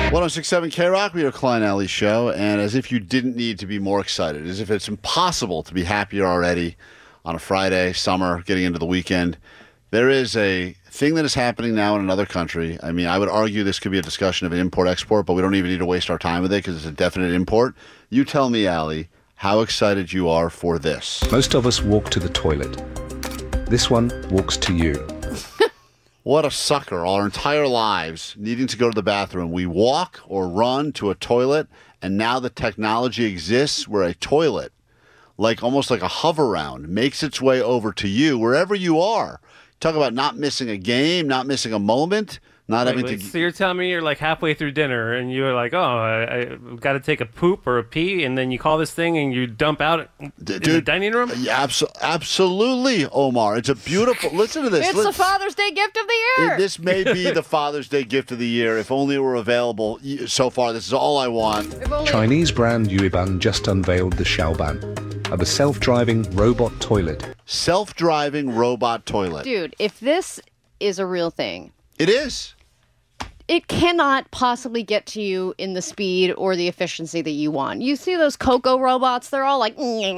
106.7 K-Rock, we are Klein Alley Show, and as if you didn't need to be more excited, as if it's impossible to be happier already on a Friday, summer, getting into the weekend, there is a thing that is happening now in another country. I mean, I would argue this could be a discussion of an import-export, but we don't even need to waste our time with it because it's a definite import. You tell me, Allie, how excited you are for this. Most of us walk to the toilet. This one walks to you. What a sucker. Our entire lives needing to go to the bathroom. We walk or run to a toilet, and now the technology exists where a toilet, like almost like a hover round, makes its way over to you wherever you are. Talk about not missing a game, not missing a moment, not having to... So you're telling me you're like halfway through dinner and you're like, oh, I've got to take a poop or a pee, and then you call this thing and you dump out in the dining room? Yeah, absolutely, Omar. It's a beautiful... Listen to this. It's the Father's Day gift of the year. This may be the Father's Day gift of the year. If only it were available so far. This is all I want. Chinese brand Yueban just unveiled the Xiaoban, the self-driving robot toilet. Self-driving robot toilet. Dude, if this is a real thing... It is. It cannot possibly get to you in the speed or the efficiency that you want. You see those Coco robots, they're all like,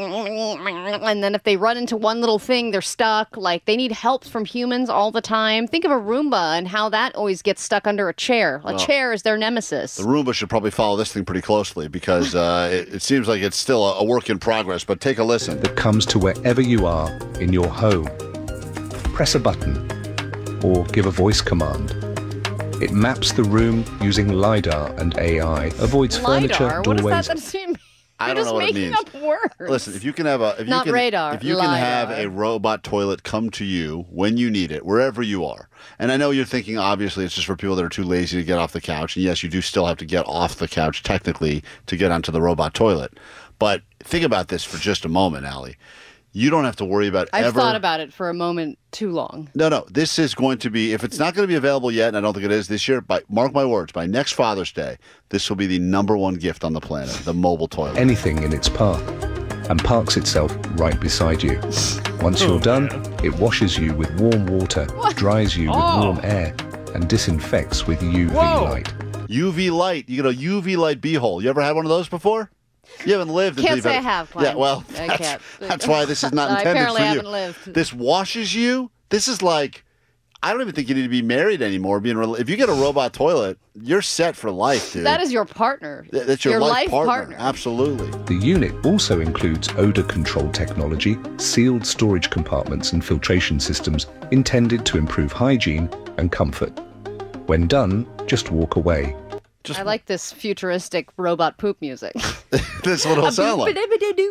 and then if they run into one little thing, they're stuck. Like, they need help from humans all the time. Think of a Roomba and how that always gets stuck under a chair. A chair is their nemesis. The Roomba should probably follow this thing pretty closely because it seems like it's still a work in progress, but take a listen. That comes to wherever you are in your home. Press a button or give a voice command. It maps the room using LiDAR and AI, avoids furniture, doorways... What does that mean? I don't know what it means. You're just making up words. Listen, if you can have a... radar, if you can have a robot toilet come to you when you need it, wherever you are. And I know you're thinking, obviously, it's just for people that are too lazy to get off the couch. And yes, you do still have to get off the couch, technically, to get onto the robot toilet. But think about this for just a moment, Allie. You don't have to worry about I've thought about it for a moment too long. No. This is going to be, if it's not going to be available yet, and I don't think it is this year, but mark my words, by next Father's Day, this will be the #1 gift on the planet, the mobile toilet. Anything in its path, and parks itself right beside you. Once you're done, it washes you with warm water, dries you with warm air, and disinfects with UV light. UV light. You get a UV light beehole. You ever had one of those before? You haven't lived. Can't say I have, Klein. Yeah, well, that's why this is not intended apparently for you. Haven't lived. This washes you. This is like, I don't even think you need to be married anymore. If you get a robot toilet, you're set for life, dude. That is your partner. That's your life partner. Absolutely. The unit also includes odor control technology, sealed storage compartments and filtration systems intended to improve hygiene and comfort. When done, just walk away. I like this futuristic robot poop music. That's what it'll sound like.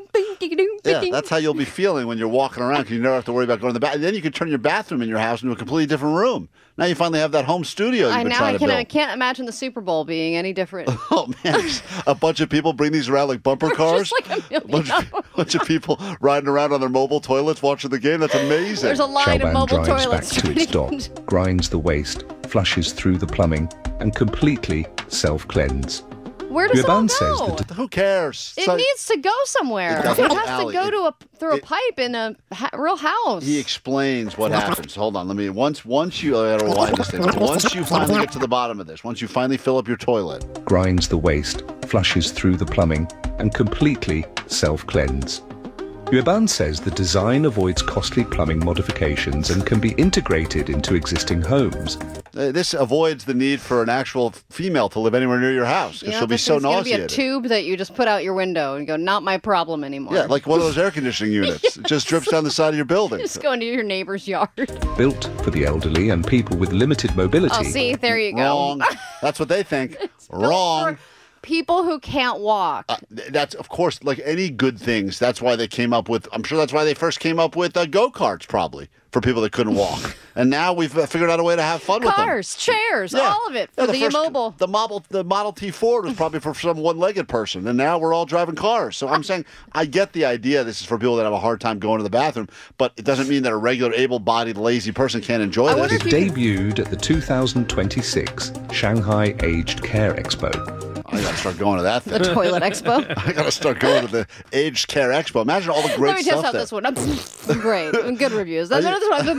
Yeah, that's how you'll be feeling when you're walking around because you never have to worry about going to the bathroom. Then you can turn your bathroom in your house into a completely different room. Now you finally have that home studio you've been trying to build. I can't imagine the Super Bowl being any different. Oh, man. A bunch of people bring these around like bumper cars. Just like a bunch of people riding around on their mobile toilets watching the game. That's amazing. There's a line of mobile drives toilets. Back to its dock, grinds the waste, flushes through the plumbing, and completely self-cleanse. Where does it all go? Who cares? It needs to go somewhere. It has to go through a pipe in a real house. He explains what happens. Hold on, once you I gotta rewind this thing. Once you finally get to the bottom of this, once you finally fill up your toilet, grinds the waste, flushes through the plumbing, and completely self-cleanse. Yueban says the design avoids costly plumbing modifications and can be integrated into existing homes. This avoids the need for an actual female to live anywhere near your house because she'll be so nauseated. It's going to be a tube that you just put out your window and go, not my problem anymore. Yeah, like one of those air conditioning units. It just drips down the side of your building. Just go into your neighbor's yard. Built for the elderly and people with limited mobility. Oh, see, there you go. Wrong. That's what they think. Wrong. People who can't walk. That's, of course, like any good things. That's why they came up with, I'm sure that's why they first came up with go-karts, probably, for people that couldn't walk. And now we've figured out a way to have fun with them. Cars, chairs, all of it for the immobile. The Model T Ford was probably for some one-legged person, and now we're all driving cars. So I'm saying I get the idea this is for people that have a hard time going to the bathroom, but it doesn't mean that a regular able-bodied, lazy person can't enjoy this. It debuted at the 2026 Shanghai Aged Care Expo. I got to start going to that thing. The Toilet Expo. I got to start going to the Aged Care Expo. Imagine all the great Let me stuff test out there. this one. Great. Good reviews. Are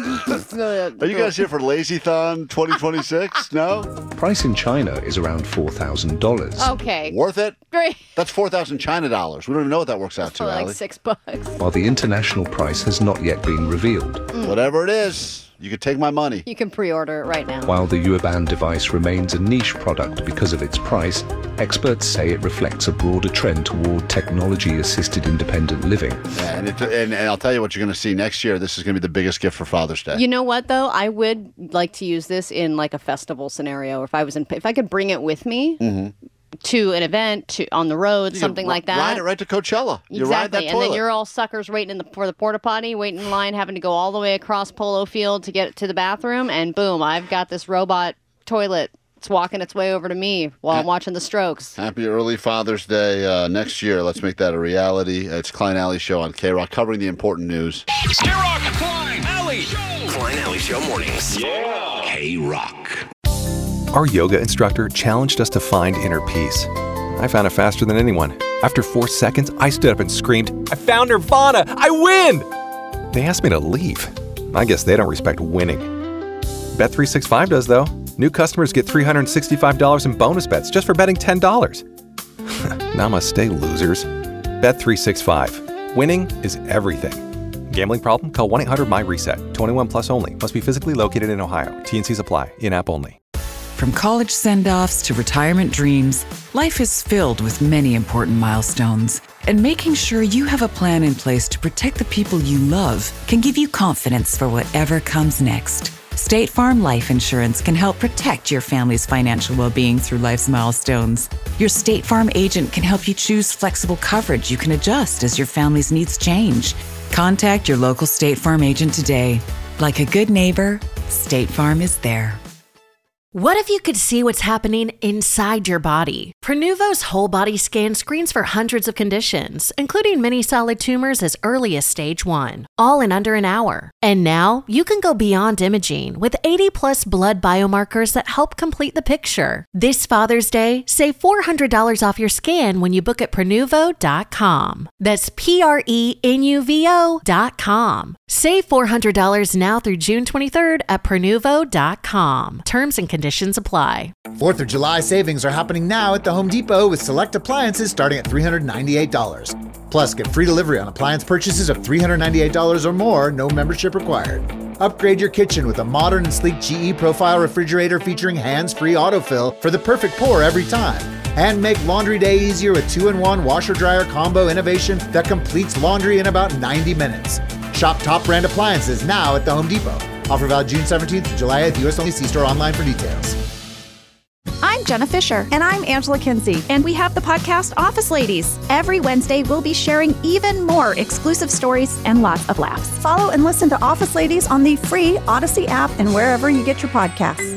you guys here for LazyThon 2026? No? Price in China is around $4,000. Okay. Worth it? Great. That's 4,000 China dollars. We don't even know what that works out to, For like Allie. $6. While the international price has not yet been revealed. Whatever it is, you can take my money. You can pre-order it right now. While the Yueband device remains a niche product because of its price, experts say it reflects a broader trend toward technology-assisted independent living. Yeah, and I'll tell you what you're going to see next year. This is going to be the biggest gift for Father's Day. You know what though? I would like to use this in like a festival scenario. If I could bring it with me to an event, on the road, You something can like that. Ride it right to Coachella. You ride that Exactly, and toilet. then you're all suckers waiting for the porta potty, waiting in line, having to go all the way across Polo Field to get to the bathroom, and boom, I've got this robot toilet. It's walking its way over to me while I'm watching the Strokes. Happy early Father's Day next year. Let's make that a reality. It's Klein Alley Show on K-Rock, covering the important news. K-Rock, Klein Alley Show. Klein Alley Show mornings. Yeah. K-Rock. Our yoga instructor challenged us to find inner peace. I found it faster than anyone. After 4 seconds, I stood up and screamed, "I found Nirvana! I win!" They asked me to leave. I guess they don't respect winning. Bet365 does, though. New customers get $365 in bonus bets just for betting $10. Namaste, losers. Bet365. Winning is everything. Gambling problem? Call 1-800-MY-RESET. 21 plus only. Must be physically located in Ohio. T&Cs apply. In-app only. From college send-offs to retirement dreams, life is filled with many important milestones. And making sure you have a plan in place to protect the people you love can give you confidence for whatever comes next. State Farm Life Insurance can help protect your family's financial well-being through life's milestones. Your State Farm agent can help you choose flexible coverage you can adjust as your family's needs change. Contact your local State Farm agent today. Like a good neighbor, State Farm is there. What if you could see what's happening inside your body? Prenuvo's whole body scan screens for hundreds of conditions, including many solid tumors as early as stage 1, all in under an hour. And now you can go beyond imaging with 80+ blood biomarkers that help complete the picture. This Father's Day, save $400 off your scan when you book at Prenuvo.com. That's Prenuvo.com. Save $400 now through June 23rd at Prenuvo.com. Terms and conditions apply. 4th of July savings are happening now at the Home Depot with select appliances starting at $398. Plus, get free delivery on appliance purchases of $398 or more, no membership required. Upgrade your kitchen with a modern and sleek GE Profile refrigerator featuring hands-free autofill for the perfect pour every time. And make laundry day easier with 2-in-1 washer-dryer combo innovation that completes laundry in about 90 minutes. Shop top brand appliances now at the Home Depot. Offer valid June 17th to July 8th. U.S. only. See store online for details. I'm Jenna Fisher. And I'm Angela Kinsey. And we have the podcast Office Ladies. Every Wednesday, we'll be sharing even more exclusive stories and lots of laughs. Follow and listen to Office Ladies on the free Odyssey app and wherever you get your podcasts.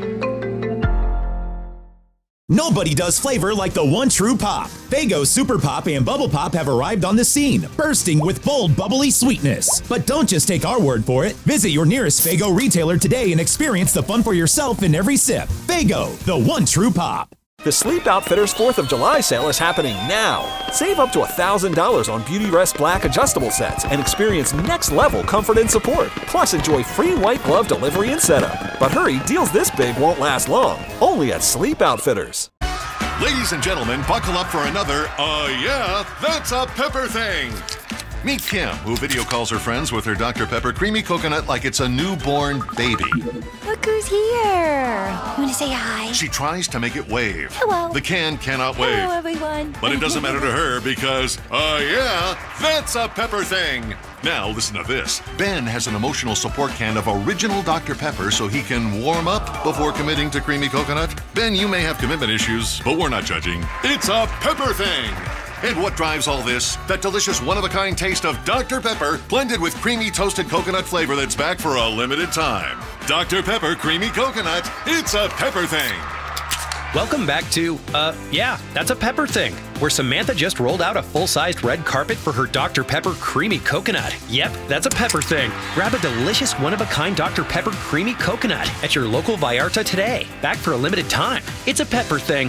Nobody does flavor like the one true pop. Faygo Super Pop and Bubble Pop have arrived on the scene, bursting with bold, bubbly sweetness. But don't just take our word for it. Visit your nearest Faygo retailer today and experience the fun for yourself in every sip. Faygo, the one true pop. The Sleep Outfitters 4th of July sale is happening now. Save up to $1,000 on Beautyrest Black adjustable sets and experience next-level comfort and support. Plus, enjoy free white glove delivery and setup. But hurry, deals this big won't last long. Only at Sleep Outfitters. Ladies and gentlemen, buckle up for another, yeah, that's a pepper thing. Meet Kim, who video calls her friends with her Dr. Pepper Creamy Coconut like it's a newborn baby. Look who's here. You want to say hi? She tries to make it wave. Hello. The can cannot wave. Hello, everyone. But it doesn't matter to her because, yeah, that's a pepper thing. Now, listen to this. Ben has an emotional support can of original Dr. Pepper so he can warm up before committing to Creamy Coconut. Ben, you may have commitment issues, but we're not judging. It's a pepper thing. And what drives all this? That delicious one-of-a-kind taste of Dr. Pepper blended with creamy toasted coconut flavor that's back for a limited time. Dr. Pepper Creamy Coconut. It's a pepper thing. Welcome back to, yeah, that's a pepper thing, where Samantha just rolled out a full-sized red carpet for her Dr. Pepper Creamy Coconut. Yep, that's a pepper thing. Grab a delicious one-of-a-kind Dr. Pepper Creamy Coconut at your local Vallarta today. Back for a limited time. It's a pepper thing.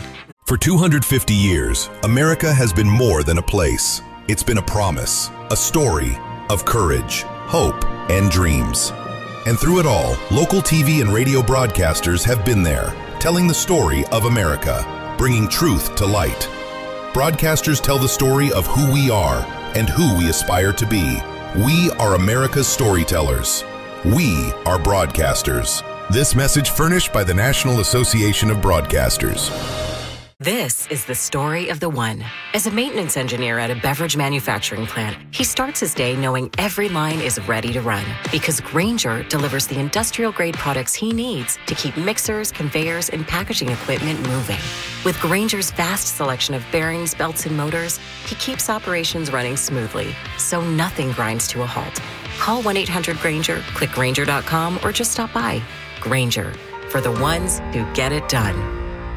For 250 years, America has been more than a place. It's been a promise, a story of courage, hope, and dreams. And through it all, local TV and radio broadcasters have been there, telling the story of America, bringing truth to light. Broadcasters tell the story of who we are and who we aspire to be. We are America's storytellers. We are broadcasters. This message furnished by the National Association of Broadcasters. This is the story of the one. As a maintenance engineer at a beverage manufacturing plant, he starts his day knowing every line is ready to run because Grainger delivers the industrial-grade products he needs to keep mixers, conveyors, and packaging equipment moving. With Grainger's vast selection of bearings, belts, and motors, he keeps operations running smoothly, so nothing grinds to a halt. Call 1-800-GRAINGER, click Grainger.com, or just stop by. Grainger, for the ones who get it done.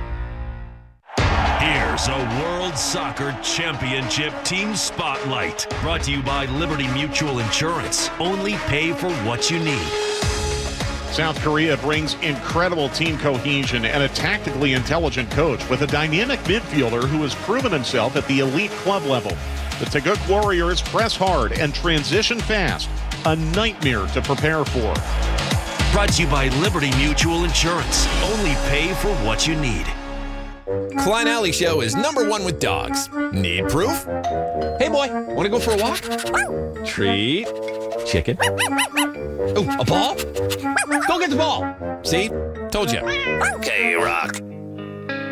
Here's a World Soccer Championship Team Spotlight, brought to you by Liberty Mutual Insurance. Only pay for what you need. South Korea brings incredible team cohesion and a tactically intelligent coach with a dynamic midfielder who has proven himself at the elite club level. The Taeguk Warriors press hard and transition fast, a nightmare to prepare for. Brought to you by Liberty Mutual Insurance. Only pay for what you need. Klein Alley Show is #1 with dogs. Need proof? Hey boy, want to go for a walk? Treat. Chicken. Oh, a ball? Go get the ball. See? Told you. K-Rock.